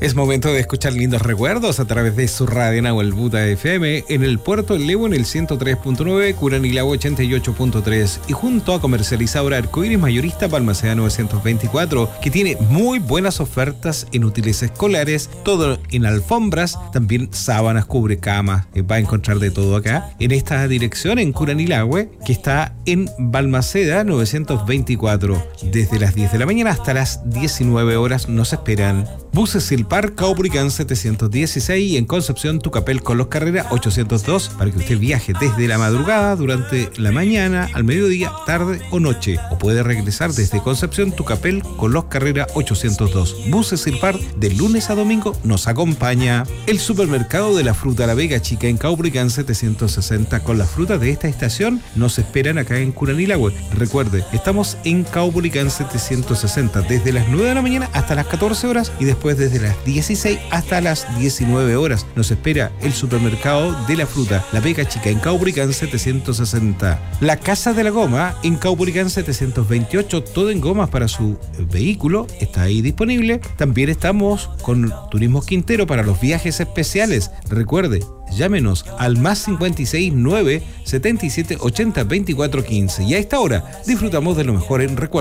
Es momento de escuchar lindos recuerdos a través de su radio Nahuel Buta FM en el Puerto del Levo en el 103.9, Curanilagüe 88.3 y junto a comercializadora Arcoíris Mayorista Balmaceda 924, que tiene muy buenas ofertas en útiles escolares, todo en alfombras, también sábanas, cubrecamas, va a encontrar de todo acá en esta dirección en Curanilagüe, que está en Balmaceda 924. Desde las 10 de la mañana hasta las 19 horas nos esperan. Buses Silpar, Caupolicán 716 y en Concepción Tucapel con los Carrera 802 para que usted viaje desde la madrugada, durante la mañana, al mediodía, tarde o noche. O puede regresar desde Concepción Tucapel con los Carrera 802. Buses Silpar de lunes a domingo nos acompaña. El supermercado de la fruta La Vega Chica en Caupolicán 760 con las frutas de esta estación nos esperan acá en Curanilagüe. Recuerde, estamos en Caupolicán 760 desde las 9 de la mañana hasta las 14 horas y después desde las 16 hasta las 19 horas. Nos espera el supermercado de la fruta La Vega Chica en Caupolicán 760. La Casa de la Goma en Caupolicán 728, todo en gomas para su vehículo, está ahí disponible. También estamos con Turismo Quintero para los viajes especiales. Recuerde, llámenos al +569 77 80 24 15 y a esta hora disfrutamos de lo mejor en recuerdos